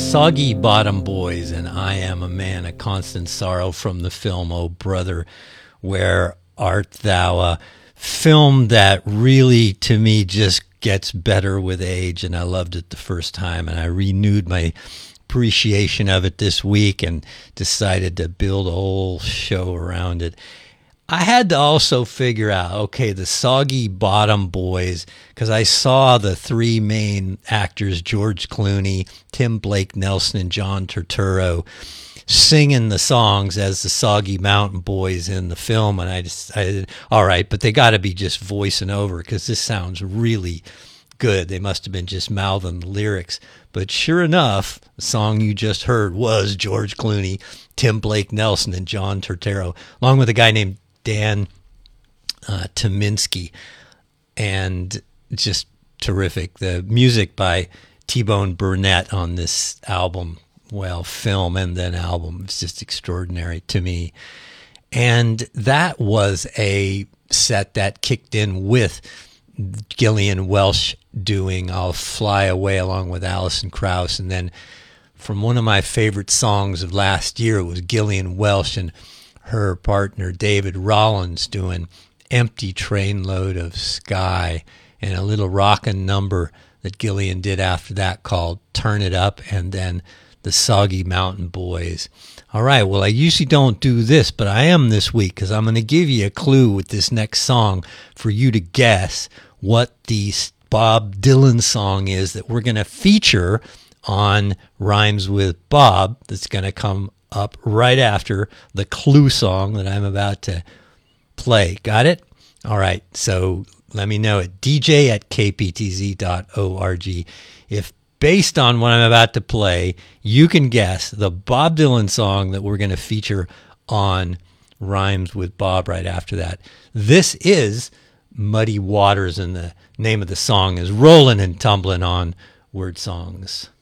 Soggy Bottom Boys and I Am a Man of Constant Sorrow from the film Oh Brother, Where Art Thou? A film that really, to me, just gets better with age, and I loved it the first time, and I renewed my appreciation of it this week and decided to build a whole show around it. I had to also figure out, okay, the Soggy Bottom Boys, because I saw the three main actors, George Clooney, Tim Blake Nelson, and John Turturro, singing the songs as the Soggy Mountain Boys in the film, and I decided, all right, but they got to be just voicing over, because this sounds really good. They must have been just mouthing the lyrics. But sure enough, the song you just heard was George Clooney, Tim Blake Nelson, and John Turturro, along with a guy named Dan Tominski, and just terrific. The music by T-Bone Burnett on this album, well, film and then album, is just extraordinary to me. And that was a set that kicked in with Gillian Welch doing I'll Fly Away along with Alison Krauss. And then from one of my favorite songs of last year, it was Gillian Welch and her partner David Rollins doing Empty Trainload of Sky, and a little rockin' number that Gillian did after that called Turn It Up, and then the Soggy Mountain Boys. All right, well, I usually don't do this, but I am this week, because I'm going to give you a clue with this next song for you to guess what the Bob Dylan song is that we're going to feature on Rhymes with Bob, that's going to come up right after the clue song that I'm about to play. Got it? All right, so let me know at dj@kptz.org if, based on what I'm about to play, you can guess the Bob Dylan song that we're going to feature on Rhymes with Bob right after that. This is Muddy Waters, and the name of the song is Rollin' and Tumblin' on Word Songs.